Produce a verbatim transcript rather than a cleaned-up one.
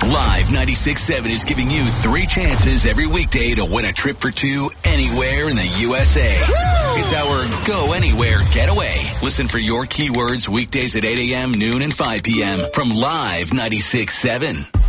Live ninety-six point seven is giving you three chances every weekday to win a trip for two anywhere in the U S A. Woo! It's our Go Anywhere Getaway. Listen for your keywords weekdays at eight a.m., noon, and five p.m. from Live ninety-six point seven.